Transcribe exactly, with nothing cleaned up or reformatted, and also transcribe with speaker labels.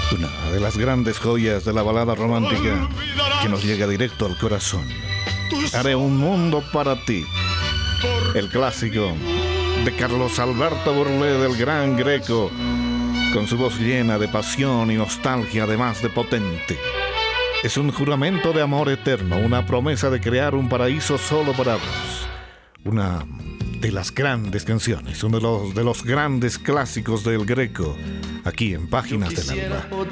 Speaker 1: Una de las grandes joyas de la balada romántica que nos llega directo al corazón. Haré un mundo para ti. El clásico de Carlos Alberto Burlé del Gran Greco, con su voz llena de pasión y nostalgia, además de potente. Es un juramento de amor eterno, una promesa de crear un paraíso solo para vos. Una de las grandes canciones, uno de los, de los grandes clásicos del Greco, aquí en Páginas del Alma.